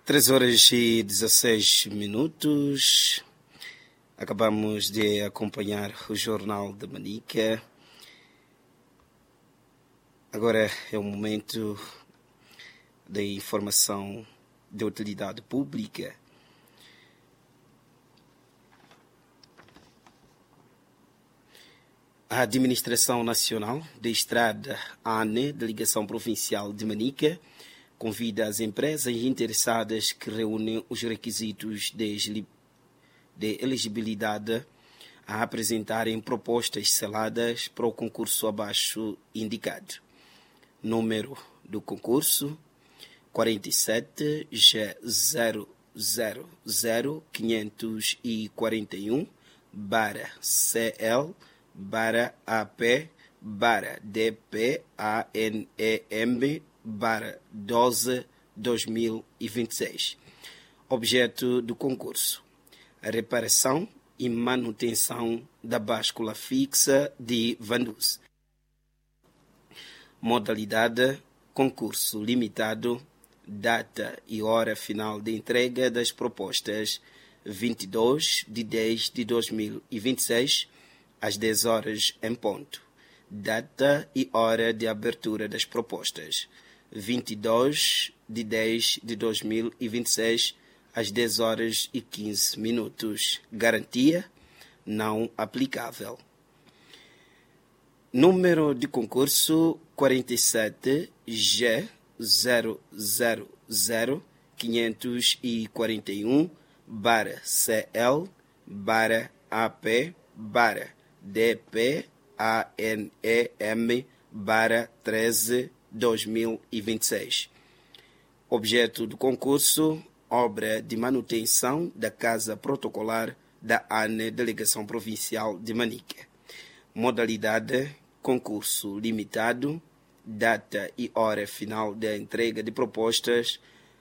3h16. Acabamos de acompanhar o Jornal de Manica. Agora é o momento da informação de utilidade pública. A Administração Nacional de Estrada, ANE, Delegação Provincial de Manica, convida as empresas interessadas que reúnem os requisitos de elegibilidade a apresentarem propostas seladas para o concurso abaixo indicado. Número do concurso 47 G000 541/CL /DPANEM/12/2026. Objeto do concurso: a reparação e manutenção da báscula fixa de Vanduz. Modalidade: concurso limitado. Data e hora final de entrega das propostas: 22/10/2026, às 10 horas em ponto. Data e hora de abertura das propostas: 22/10/2026, às 10 horas e 15 minutos. Garantia não aplicável. Número de concurso 47 G000 541/CL/DPANEM/13/2026. Objeto do concurso: obra de manutenção da Casa Protocolar da ANE, Delegação Provincial de Manica. Modalidade: concurso limitado. Data e hora final da entrega de propostas: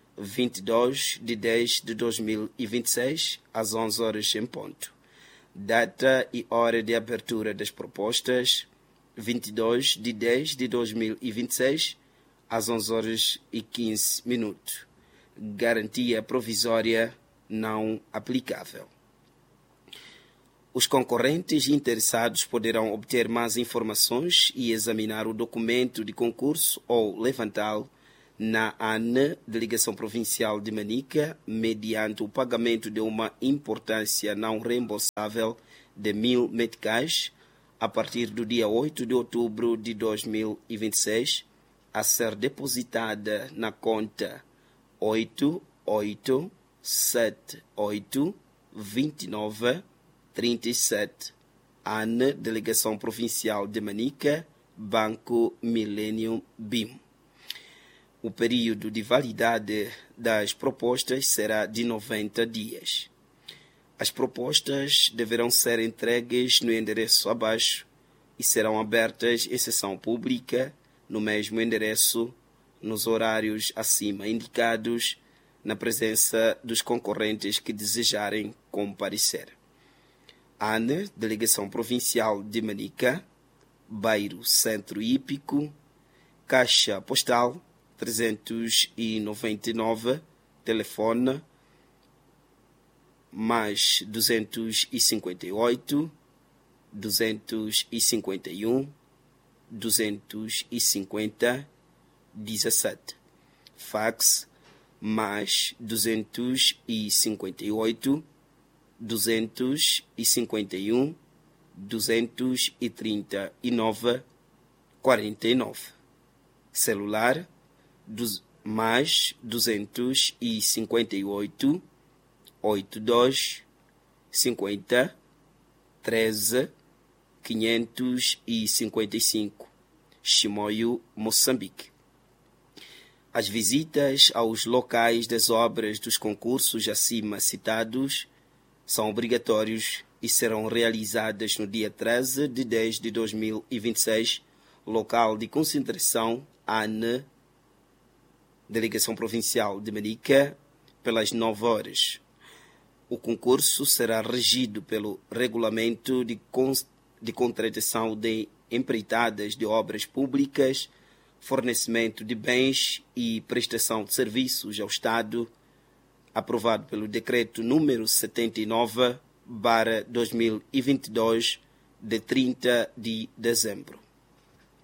22/10/2026, às 11 horas em ponto. Data e hora de abertura das propostas: 22/10/2026, às 11 horas e 15 minutos. Garantia provisória não aplicável. Os concorrentes interessados poderão obter mais informações e examinar o documento de concurso ou levantá-lo na ANE, Delegação Provincial de Manica, mediante o pagamento de uma importância não reembolsável de 1.000 meticais a partir do dia 8 de outubro de 2026, a ser depositada na conta 88782937, ANE, Delegação Provincial de Manica, Banco Millennium BIM. O período de validade das propostas será de 90 dias. As propostas deverão ser entregues no endereço abaixo e serão abertas em sessão pública no mesmo endereço, nos horários acima indicados, na presença dos concorrentes que desejarem comparecer. ANE, Delegação Provincial de Manica, Bairro Centro Hípico, Caixa Postal 399, telefone mais 258 251 250 17, fax mais 258 251 239 49, celular mais 258 82 50 13 555, Chimoio, Moçambique. As visitas aos locais das obras dos concursos acima citados são obrigatórios e serão realizadas no dia 13/10/2026, local de concentração ANE, Delegação Provincial de Manica, pelas 9 horas. O concurso será regido pelo Regulamento de Contratação de Empreitadas de Obras Públicas, Fornecimento de Bens e Prestação de Serviços ao Estado, aprovado pelo Decreto número 79/2022, de 30 de dezembro.